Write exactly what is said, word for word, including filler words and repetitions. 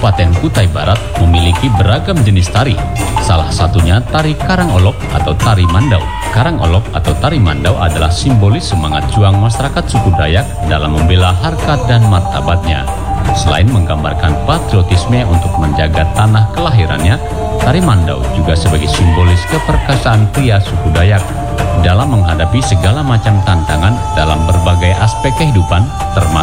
Kabupaten Kutai Barat memiliki beragam jenis tari. Salah satunya tari Karangolok atau tari Mandau. Karangolok atau tari Mandau adalah simbolis semangat juang masyarakat suku Dayak dalam membela harkat dan martabatnya. Selain menggambarkan patriotisme untuk menjaga tanah kelahirannya, tari Mandau juga sebagai simbolis keperkasaan pria suku Dayak dalam menghadapi segala macam tantangan dalam berbagai aspek kehidupan, termasuk